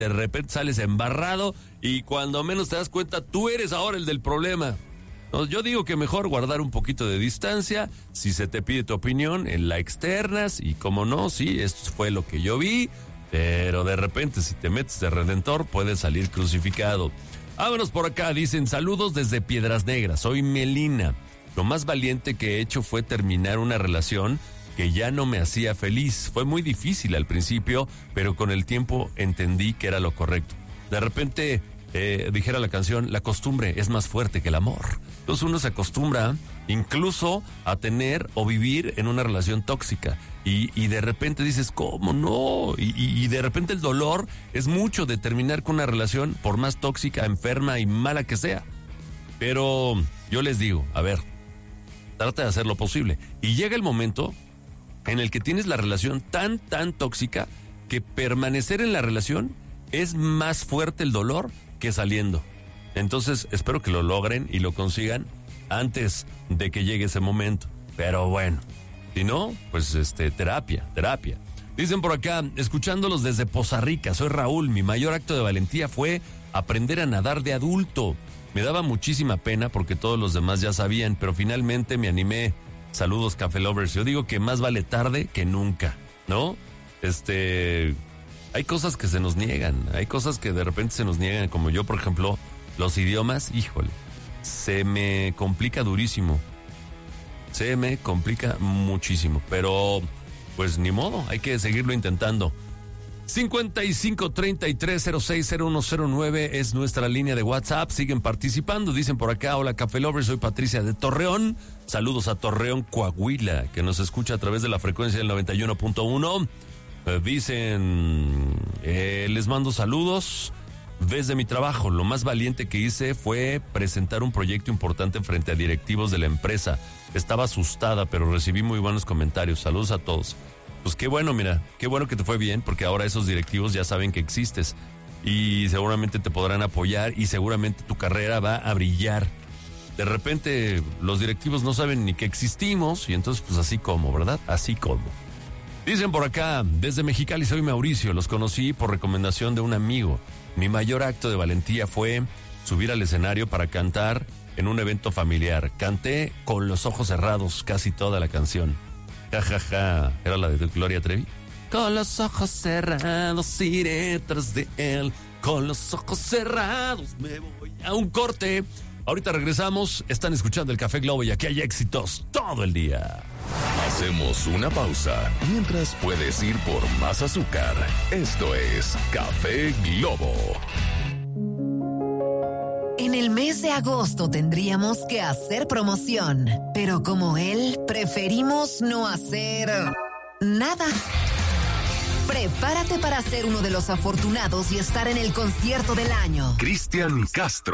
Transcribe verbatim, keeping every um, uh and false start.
de repente sales embarrado y cuando menos te das cuenta, tú eres ahora el del problema. No, yo digo que mejor guardar un poquito de distancia, si se te pide tu opinión, en la externas, y como no, sí, esto fue lo que yo vi, pero de repente si te metes de redentor puedes salir crucificado. Vámonos por acá, dicen saludos desde Piedras Negras, soy Melina. Lo más valiente que he hecho fue terminar una relación que ya no me hacía feliz. Fue muy difícil al principio, pero con el tiempo entendí que era lo correcto. De repente, eh, dijera la canción, la costumbre es más fuerte que el amor. Entonces uno se acostumbra incluso a tener o vivir en una relación tóxica. Y, y de repente dices, ¿cómo no? Y, y, y de repente el dolor es mucho de terminar con una relación, por más tóxica, enferma y mala que sea. Pero yo les digo, a ver, trata de hacer lo posible. Y llega el momento en el que tienes la relación tan, tan tóxica que permanecer en la relación es más fuerte el dolor que saliendo. Entonces, espero que lo logren y lo consigan antes de que llegue ese momento. Pero bueno, si no, pues este, terapia, terapia. Dicen por acá, escuchándolos desde Poza Rica, soy Raúl, mi mayor acto de valentía fue aprender a nadar de adulto. Me daba muchísima pena porque todos los demás ya sabían, pero finalmente me animé. Saludos, Café Lovers. Yo digo que más vale tarde que nunca, ¿no? Este, hay cosas que se nos niegan, hay cosas que de repente se nos niegan, como yo, por ejemplo, los idiomas, híjole, se me complica durísimo, se me complica muchísimo, pero pues ni modo, hay que seguirlo intentando. cincuenta y cinco, treinta y tres, cero seis, cero uno cero nueve es nuestra línea de WhatsApp. Siguen participando. Dicen por acá, hola Café Lovers, soy Patricia de Torreón. Saludos a Torreón, Coahuila, que nos escucha a través de la frecuencia del noventa y uno punto uno. Eh, dicen, eh, les mando saludos desde mi trabajo. Lo más valiente que hice fue presentar un proyecto importante frente a directivos de la empresa. Estaba asustada, pero recibí muy buenos comentarios. Saludos a todos. Pues qué bueno, mira, qué bueno que te fue bien, porque ahora esos directivos ya saben que existes y seguramente te podrán apoyar y seguramente tu carrera va a brillar. De repente los directivos no saben ni que existimos y entonces pues así como, ¿verdad? Así como. Dicen por acá, desde Mexicali soy Mauricio, los conocí por recomendación de un amigo. Mi mayor acto de valentía fue subir al escenario para cantar en un evento familiar. Canté con los ojos cerrados casi toda la canción. Ja, ja, ja. ¿Era la de Gloria Trevi? Con los ojos cerrados iré tras de él. Con los ojos cerrados me voy a un corte. Ahorita regresamos. Están escuchando el Café Globo y aquí hay éxitos todo el día. Hacemos una pausa mientras puedes ir por más azúcar. Esto es Café Globo. En el mes de agosto tendríamos que hacer promoción, pero como él, preferimos no hacer nada. Prepárate para ser uno de los afortunados y estar en el concierto del año. Cristian Castro.